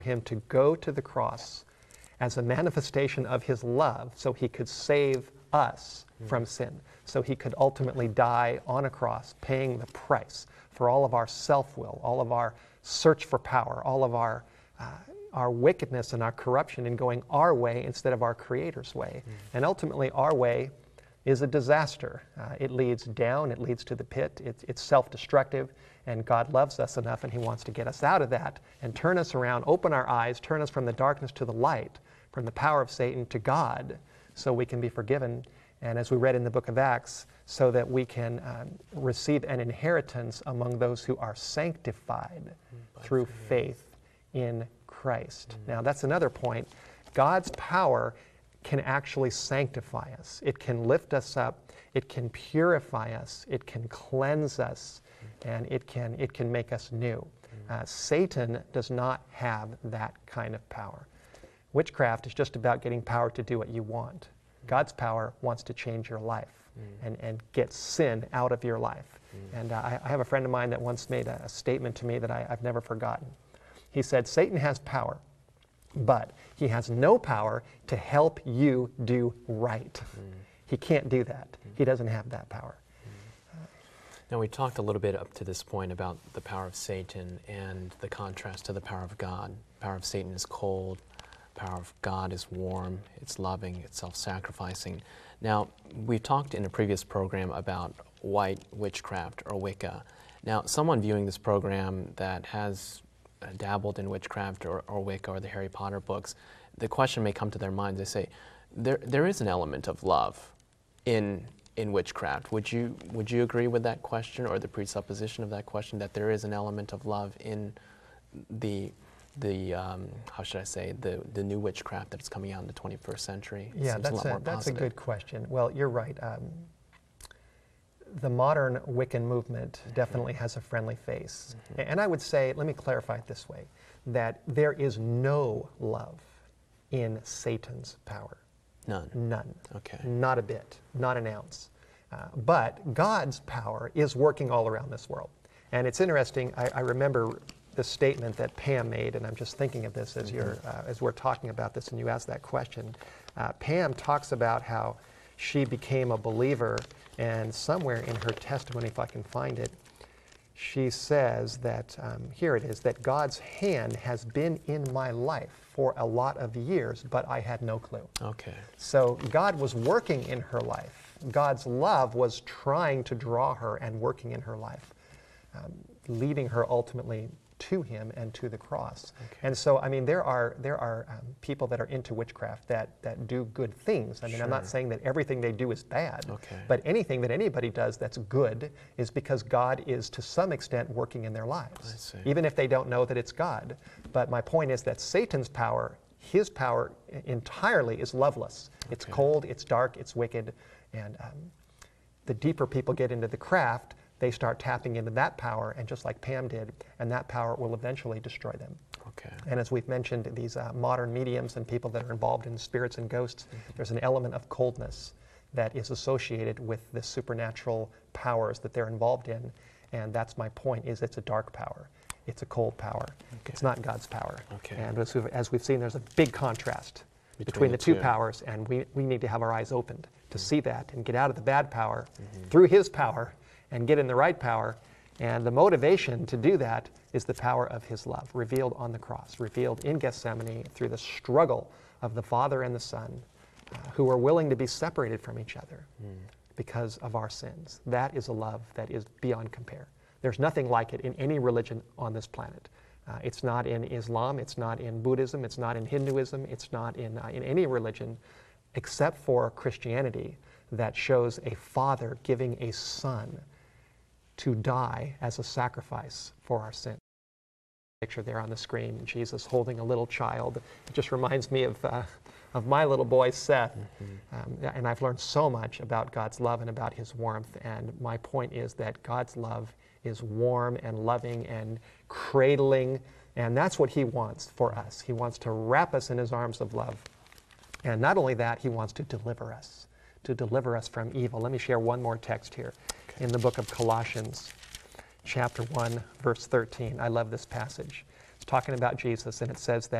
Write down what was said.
him to go to the cross as a manifestation of his love so he could save us from sin. So he could ultimately die on a cross, paying the price for all of our self-will, all of our search for power, all of our wickedness and our corruption in going our way instead of our Creator's way. And ultimately our way is a disaster. It leads down, it leads to the pit, it's self-destructive, and God loves us enough and he wants to get us out of that and turn us around, open our eyes, turn us from the darkness to the light, from the power of Satan to God, so we can be forgiven. And as we read in the book of Acts, so that we can receive an inheritance among those who are sanctified through faith in Christ. Now that's another point. God's power can actually sanctify us. It can lift us up. It can purify us. It can cleanse us. And it can make us new. Satan does not have that kind of power. Witchcraft is just about getting power to do what you want. God's power wants to change your life and get sin out of your life. And I have a friend of mine that once made a statement to me that I've never forgotten. He said, Satan has power, but he has no power to help you do right. He can't do that. He doesn't have that power. Now, we talked a little bit up to this point about the power of Satan and the contrast to the power of God. The power of Satan is cold. The power of God is warm. It's loving. It's self-sacrificing. Now, we talked in a previous program about white witchcraft or Wicca. Now, someone viewing this program that has dabbled in witchcraft or Wicca or the Harry Potter books, the question may come to their minds. They say, there is an element of love in witchcraft. Would you agree with that question, or the presupposition of that question, that there is an element of love in the how should I say, the new witchcraft that's coming out in the 21st century? Yeah, that's a good question. Well, you're right. The modern Wiccan movement definitely has a friendly face. And I would say, let me clarify it this way, that there is no love in Satan's power. None? None. Okay. Not a bit, not an ounce. But God's power is working all around this world. And it's interesting, I remember the statement that Pam made, and I'm just thinking of this as as we're talking about this and you asked that question. Pam talks about how she became a believer, and somewhere in her testimony, if I can find it, she says that, here it is, that God's hand has been in my life for a lot of years, but I had no clue. Okay. So God was working in her life. God's love was trying to draw her and working in her life, leading her ultimately to him and to the cross. Okay. And so, I mean, there are people that are into witchcraft that do good things. I mean, sure. I'm not saying that everything they do is bad, okay. But anything that anybody does that's good is because God is to some extent working in their lives, even if they don't know that it's God. But my point is that Satan's power, his power entirely is loveless. Okay. It's cold, it's dark, it's wicked, and the deeper people get into the craft, they start tapping into that power, and just like Pam did, and that power will eventually destroy them. Okay. And as we've mentioned, these modern mediums and people that are involved in spirits and ghosts, there's an element of coldness that is associated with the supernatural powers that they're involved in, and that's my point, is it's a dark power. It's a cold power. Okay. It's not God's power. Okay. And as we've seen, there's a big contrast between the two powers, and we need to have our eyes opened to see that and get out of the bad power through his power and get in the right power. And the motivation to do that is the power of his love, revealed on the cross, revealed in Gethsemane through the struggle of the Father and the Son, who were willing to be separated from each other because of our sins. That is a love that is beyond compare. There's nothing like it in any religion on this planet. It's not in Islam, it's not in Buddhism, it's not in Hinduism, it's not in any religion except for Christianity that shows a father giving a son to die as a sacrifice for our sin. Picture there on the screen, Jesus holding a little child. It just reminds me of my little boy, Seth. And I've learned so much about God's love and about his warmth. And my point is that God's love is warm and loving and cradling. And that's what he wants for us. He wants to wrap us in his arms of love. And not only that, he wants to deliver us from evil. Let me share one more text here. In the book of Colossians, chapter 1, verse 13. I love this passage. It's talking about Jesus, and it says that